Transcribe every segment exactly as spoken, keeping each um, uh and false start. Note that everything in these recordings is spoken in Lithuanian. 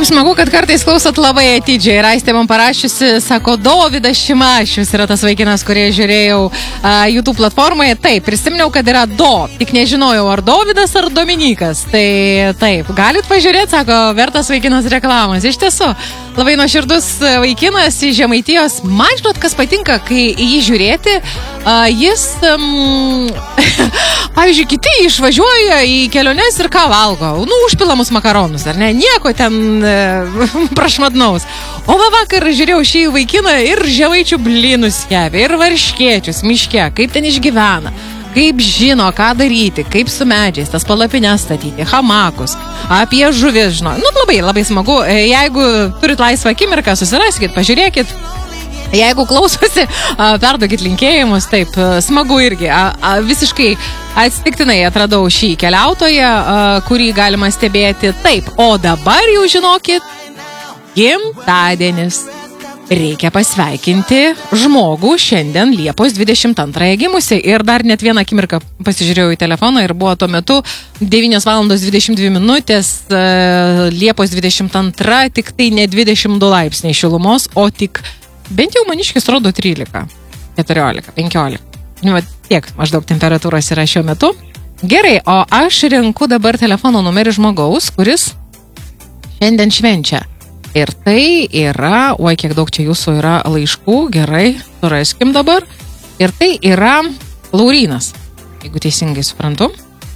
Kaip smagu, kad kartais klausot labai atidžiai. Ir Aistė man parašiusi, sako, Dovydas Šimašius yra tas vaikinas, kurį žiūrėjau uh, YouTube platformoje. Taip, prisiminiau, kad yra Do. Tik nežinojau, ar Dovydas, ar Dominikas. Tai taip, galit pažiūrėti, sako, vertas vaikinas reklamas. Iš tiesų, labai nuoširdus vaikinas iš Žemaitijos. Man žinot, kas patinka, kai jį žiūrėti. Uh, jis, um, pavyzdžiui, kiti išvažiuoja į keliones ir ką valgo. Nu, užpilamus makaronus, ar ne? Nieko ten prašmatnaus. O va vakar žiūrėjau šį vaikiną ir žemaičių blynus kepė, ir varškėčius miške, kaip ten išgyvena, kaip žino, ką daryti, kaip su medžiais, tas palapines statyti, hamakus, apie žuvis žino. Nu, labai, labai smagu. Jeigu turit laisvą akimirką, susiraskit, pažiūrėkit. Jeigu klausosi, perduokit linkėjimus, taip, smagu irgi. Visiškai atsitiktinai atradau šį keliautoją, kurį galima stebėti. Taip, o dabar jau žinokit, gimtadienis. Reikia pasveikinti žmogų šiandien Liepos dvidešimt antrąją gimusi. Ir dar net vieną akimirką pasižiūrėjau į telefoną ir buvo tuo metu devynios valandos dvidešimt dvi minutės, Liepos dvidešimt antra, tik tai ne dvidešimt du laipsniai šilumos, o tik bent jau maniškis rodo trylika, keturiolika, penkiolika. Nu, tiek maždaug temperatūros yra šiuo metu. Gerai, o aš renku dabar telefono numerį žmogaus, kuris šiandien švenčia. Ir tai yra, oi, kiek daug čia jūsų yra laiškų, gerai, suraskim dabar. Ir tai yra Laurynas, jeigu teisingai suprantu.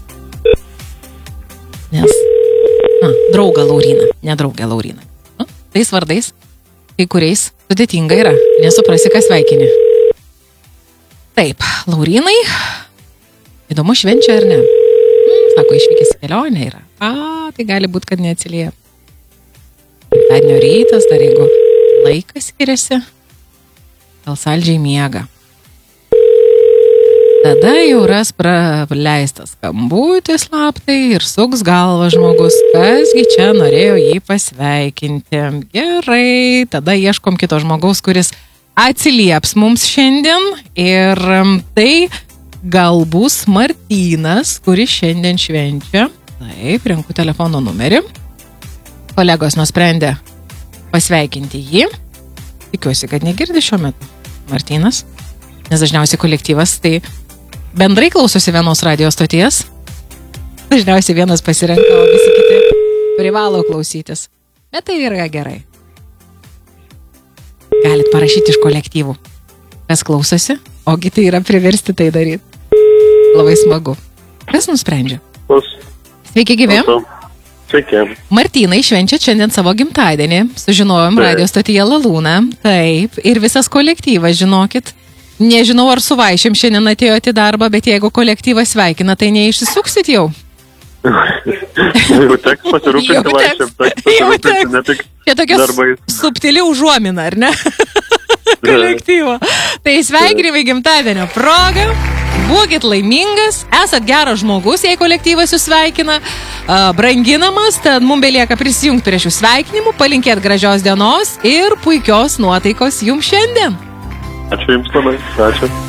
Nes, na, draugą Lauryną, ne draugę Lauryną. Nu, tais vardais, kai kuriais sudėtinga yra, nesuprasi, kas sveikini. Taip, Laurynai, įdomu švenčia ar ne? Hmm, sako, išvykęs į kelionę yra. A, tai gali būti, kad neatsilieja. Penktadienio rytas, dar jeigu laikas skiriasi, gal saldžiai miega. Tada jau ras praleistas skambutį slaptai ir suks galva žmogus, kasgi čia norėjo jį pasveikinti. Gerai, tada ieškom kito žmogaus, kuris atsilieps mums šiandien, ir tai galbūt Martynas, kuris šiandien švenčia. Taip, renku telefono numerį. Kolegos nusprendė pasveikinti jį. Tikiuosi, kad negirdi šiuo metu Martynas, nes dažniausiai kolektyvas tai bendrai klausosi vienos radijo stoties. Dažniausiai vienas pasirenka, o visi kiti privalo klausytis. Bet tai yra gerai. Galit parašyti iš kolektyvų, kas klausosi, o kiti yra priversti tai daryti. Labai smagu. Kas nusprendžia? Sveiki, gyvi. Sveiki. Martynai švenčia šiandien savo gimtadienį. Sužinojom radio stotyje Lalūna. Taip, ir visas kolektyvas, žinokit. Nežinau, ar su vaišėm šiandien atėjote į darbą, bet jeigu kolektyvas sveikina, tai neišsisuksit jau. Jau teks pasirūpinti vaišėm, teks pasirūpinti ne tik čia tokia darbais. Subtili užuomina, ar ne? Kolektyvo. Tai sveikinimai gimtadienio proga. Būkit laimingas, esat geras žmogus, jei kolektyvas jūs sveikina, branginamas, tad mums belieka prisijungti prie šių sveikinimų, palinkėti gražios dienos ir puikios nuotaikos jums šiandien. Ačiū jums labai, ačiū.